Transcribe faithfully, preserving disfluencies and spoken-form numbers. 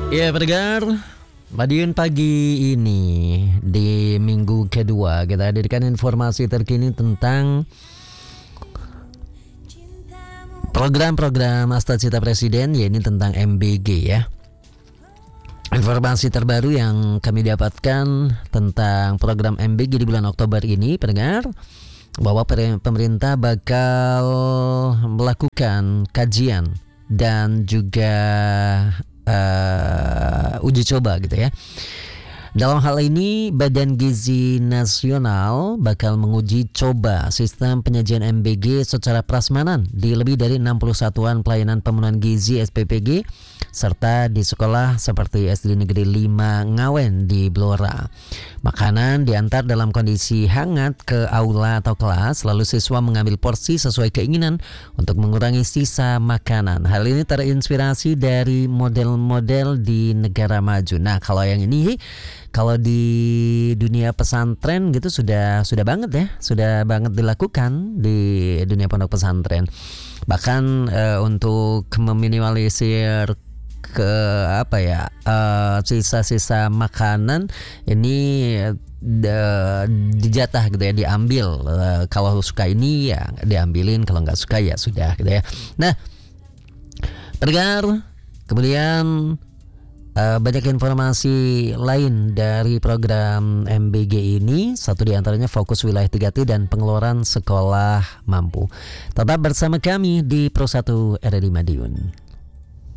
Ya, pendengar, Madiun pagi ini di minggu kedua kita hadirkan informasi terkini tentang program-program Asta Cita Presiden, yaitu tentang M B G ya. Informasi terbaru yang kami dapatkan tentang program M B G di bulan Oktober ini, pendengar, bahwa pemerintah bakal melakukan kajian dan juga uh, uji coba gitu ya. Dalam hal ini, Badan Gizi Nasional bakal menguji coba sistem penyajian M B G secara prasmanan di lebih dari enam puluh satuan pelayanan pemenuhan gizi S P P G serta di sekolah seperti S D Negeri lima Ngawen di Blora. Makanan diantar dalam kondisi hangat ke aula atau kelas, lalu siswa mengambil porsi sesuai keinginan untuk mengurangi sisa makanan. Hal ini terinspirasi dari model-model di negara maju. Nah, kalau yang ini, kalau di dunia pesantren gitu sudah sudah banget ya, sudah banget dilakukan di dunia pondok pesantren. Bahkan uh, untuk meminimalisir ke apa ya uh, sisa-sisa makanan ini uh, dijatah gitu ya, diambil. Uh, kalau suka ini ya diambilin, kalau nggak suka ya sudah gitu ya. Nah, pendengar, kemudian Uh, banyak informasi lain dari program M B G ini. Satu di antaranya fokus wilayah tiga T dan pengeluaran sekolah mampu. Tetap bersama kami di Pro satu R R I Madiun.